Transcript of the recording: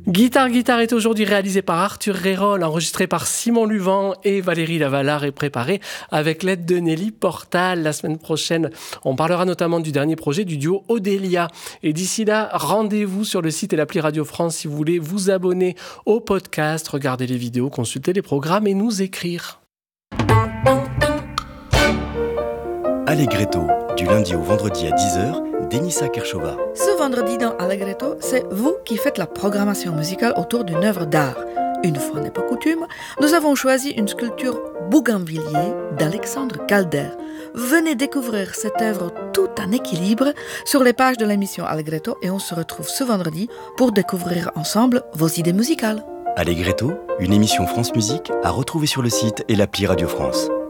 Guitare est aujourd'hui réalisé par Arthur Rérol, enregistré par Simon Luvent et Valérie Lavalard et préparé avec l'aide de Nelly Portal. La semaine prochaine, on parlera notamment du dernier projet du duo Odélia. Et d'ici là, rendez-vous sur le site et l'appli Radio France si vous voulez vous abonner au podcast, regarder les vidéos, consulter les programmes et nous écrire. Allegretto, du lundi au vendredi à 10h, Denisa Kershova. Ce vendredi dans Allegretto, c'est vous qui faites la programmation musicale autour d'une œuvre d'art. Une fois n'est pas coutume, nous avons choisi une sculpture bougainvillier d'Alexandre Calder. Venez découvrir cette œuvre tout en équilibre sur les pages de l'émission Allegretto et on se retrouve ce vendredi pour découvrir ensemble vos idées musicales. Allegretto, une émission France Musique à retrouver sur le site et l'appli Radio France.